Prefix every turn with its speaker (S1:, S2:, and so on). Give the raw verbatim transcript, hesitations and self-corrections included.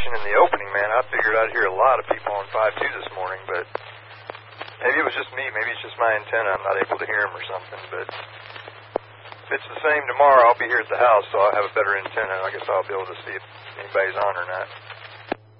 S1: station in the opening, man, I figured I'd hear a lot of people on five two this morning, but maybe it was just me. Maybe it's just my antenna. I'm not able to hear them or something, but if it's the same tomorrow, I'll be here at the house, so I'll have a better antenna. I guess I'll be able to see if anybody's on or not.